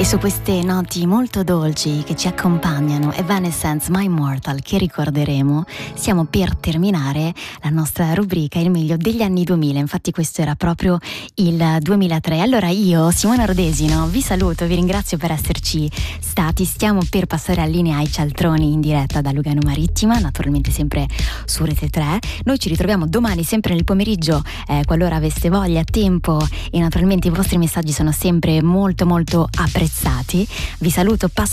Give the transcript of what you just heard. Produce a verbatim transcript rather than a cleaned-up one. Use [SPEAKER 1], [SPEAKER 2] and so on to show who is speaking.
[SPEAKER 1] E su queste noti molto dolci che ci accompagnano, Evanescence, My Immortal, che ricorderemo, stiamo per terminare la nostra rubrica Il meglio degli anni duemila. Infatti questo era proprio il duemilatré. Allora io, Simona Rodesino, vi saluto, vi ringrazio per esserci stati. Stiamo per passare a linea ai cialtroni in diretta da Lugano Marittima, naturalmente sempre su Rete tre. Noi ci ritroviamo domani sempre nel pomeriggio, eh, qualora aveste voglia, tempo, e naturalmente i vostri messaggi sono sempre molto molto apprezzati. Vi saluto, passo